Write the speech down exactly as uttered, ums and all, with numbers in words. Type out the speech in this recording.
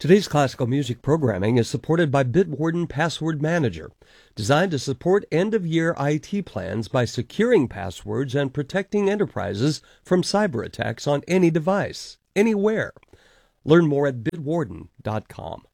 Today's classical music programming is supported by Bitwarden Password Manager, designed to support end-of-year I T plans by securing passwords and protecting enterprises from cyber attacks on any device, anywhere. Learn more at bitwarden dot com.